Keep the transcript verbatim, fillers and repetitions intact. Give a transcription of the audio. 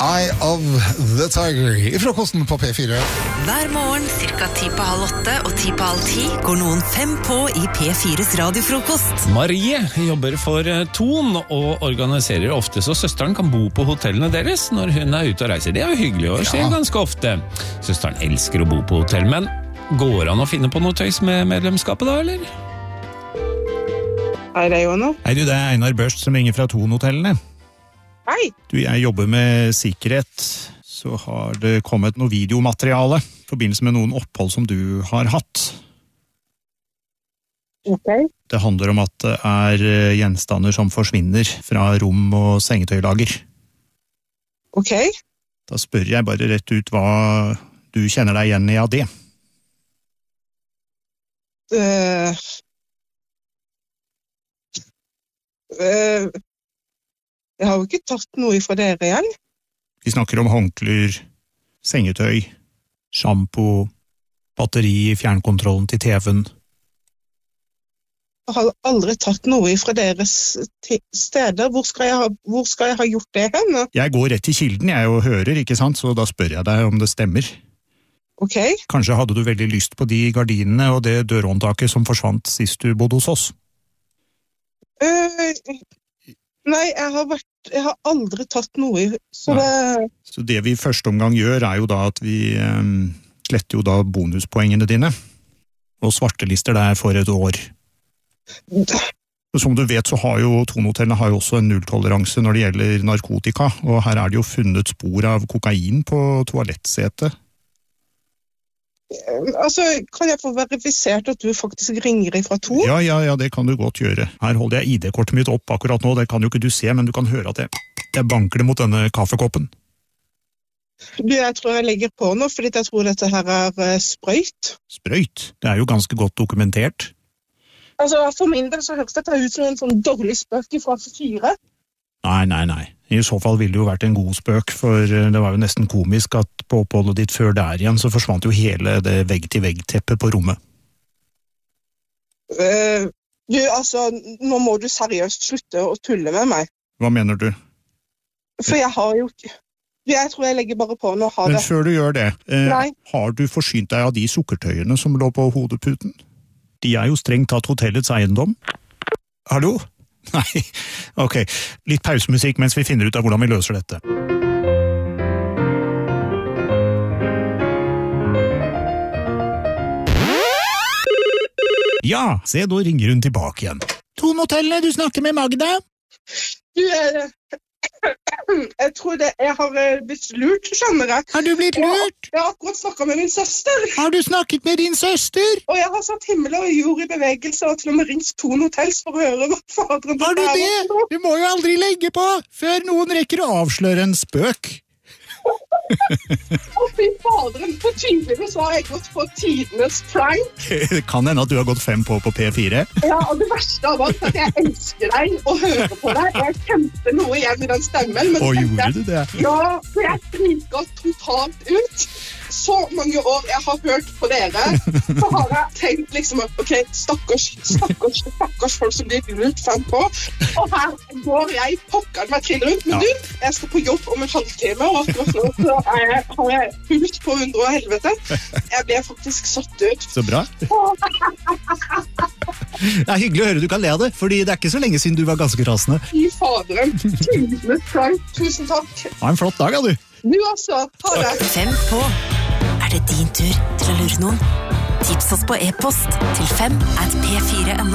Eye of the Tiger I frokosten på P fire. Hver morgen, cirka ti på halv åtte og ti på halv ti, går noen fem på I P fires radiofrokost. Marie jobber for Ton og organiserer ofte så søsteren kan bo på hotellene deres når hun er ute og reiser. Det er jo hyggelig og skjer ganske ofte. Søsteren elsker å bo på hotell, men går det an å finne på noe tøys med medlemskapet da, eller? Hei, det er jo noe. Hei du, det er Einar Børst som ringer fra Ton-hotellene. Hei. Du, jeg jobber med sikkerhet, så har det kommet noe videomateriale I forbindelse med noen opphold som du har hatt. Ok. Det handler om at det er gjenstander som forsvinner fra rom og sengetøylager. Ok. Da spør jeg bare rett ut hva du kjenner deg igjen I av det. Uh, uh, jeg har jo ikke tatt noe fra dere igjen. Vi snakker om håndklær, sengetøy, shampoo, batteri I fjernkontrollen til T V-en. Jeg har aldri tatt noe fra deres steder. Hvor skal jeg ha, hvor skal jeg ha gjort det henne? Jeg går rett til kilden, jeg og hører, ikke sant? Så da spør jeg deg om det stemmer. Ok. Kanskje hadde du veldig lyst på de gardinene og det dørhåndtaket som forsvant sist du bodde hos oss? Uh, nei, jeg har, vært, jeg har aldri tatt noe. Så det... så det vi I første omgang gjør er jo da at vi um, sletter jo da bonuspoengene dine og svartelister deg for et år. Som du vet så har jo Ton-hotellene har jo også en nulltoleranse når det gjelder narkotika, og her er det jo funnet spor av kokain på toalettsetet. Altså, kan jeg få verifisert at du faktisk ringer ifra Ton? Ja, ja, ja, det kan du godt gjøre. Her holder jeg I D-kortet mitt opp akkurat nå, det kan jo ikke du se, men du kan høre at jeg, jeg banker det mot denne kaffekoppen. Du, jeg tror jeg legger på nå, fordi jeg tror dette her er sprøyt. Sprøyt? Det er jo ganske godt dokumentert. Altså, for min del så høres dette ut som en sånn dårlig spøk fra fire. Nei, nei, nei. I så fall ville det jo vært en god spøk, for det var jo nesten komisk at på oppholdet ditt før der igjen, så forsvant jo hele det vegg-til-vegg-teppet på rommet. Uh, du, altså, nå må du seriøst slutte å tulle med meg. Hva mener du? For jeg har jo ikke... Jeg tror jeg legger bare på nå og har det. Men før du gjør det, eh, Nei. har du forsynt deg av de sukkertøyene som lå på hodeputen? De er jo strengt tatt hotellets eiendom. Hallo? Nei, ok. Litt pausemusikk mens vi finner ut av hvordan vi løser dette. Ja, se, da ringer hun tilbake igjen. Ton-hotellene, du snakker med Magda? Du, jeg, jeg tror det, jeg har blitt lurt, skjønner jeg. Har du blitt lurt? Jeg har akkurat snakket med min søster. Har du snakket med din søster? Og jeg har satt himmel og jord I bevegelse og til og med ringt Ton Hotels for å høre hva faderen... Har du det? Du må jo aldri legge på før noen rekker å avsløre en spøk. Og fy faderen, for tydeligvis har jeg gått på tidenes prank. Det kan hende at du har gått fem på på P fire. Ja, og det verste av alt er at jeg elsker deg og hører på deg. Jeg kjente noe igjen I den stemmen. Men og gjorde du det? Ja, for jeg friket totalt ut. Så mange år jeg har hørt på dere, så har jeg tenkt liksom at, ok, stakkars, stakkars, stakkars folk som blir lurt fem på. Og her går jeg pokker meg til rundt. Men ja. Du, jeg skal på jobb om en halvtime, og akkurat nå så er jeg, har jeg pult på hundre og helvete. Jeg ble faktisk satt ut. Så bra. Det er hyggelig å høre du kan le av det, fordi det er ikke så lenge siden du var ganske rasende. Fy faderen, tusen takk. Tusen takk. Ha en flott dag, ja du. Du også, ha det. Fem på. Er det din tur til å lure noen? Tips oss på e-post til fem at p fire punktum no.